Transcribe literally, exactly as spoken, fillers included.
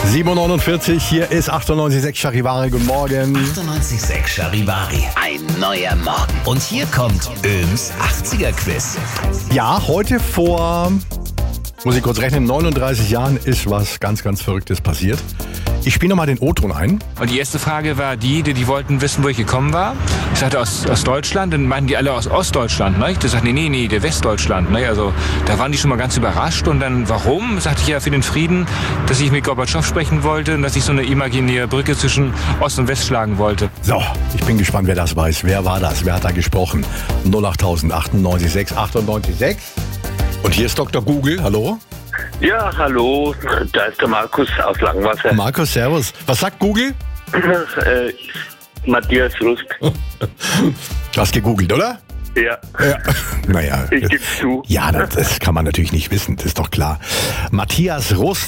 sieben Uhr neunundvierzig, hier ist achtundneunzig Komma sechs Charivari. Guten Morgen. achtundneunzig Komma sechs Charivari. Ein neuer Morgen. Und hier kommt Öms achtziger-Quiz. Ja, heute vor, muss ich kurz rechnen, neununddreißig Jahren ist was ganz, ganz Verrücktes passiert. Ich spiele nochmal den O-Ton ein. Und die erste Frage war die, die, die wollten wissen, wo ich gekommen war. Ich sagte aus, aus Deutschland, dann meinten die alle aus Ostdeutschland. Ne? Ich sagte, nee, nee, nee, der Westdeutschland. Ne? Also da waren die schon mal ganz überrascht. Und dann, warum? Sagte ich ja für den Frieden, dass ich mit Gorbatschow sprechen wollte und dass ich so eine imaginäre Brücke zwischen Ost und West schlagen wollte. So, ich bin gespannt, wer das weiß. Wer war das? Wer hat da gesprochen? null acht null null achtundneunzig Komma sechs achtundneunzig Komma sechs. Und hier ist Doktor Google. Hallo? Ja, hallo, da ist der Markus aus Langwasser. Markus, servus. Was sagt Google? äh, Matthias Rust. Du hast gegoogelt, oder? Ja. Ja. Naja. Ich geb's zu. Ja, das, das kann man natürlich nicht wissen, das ist doch klar. Matthias Rust.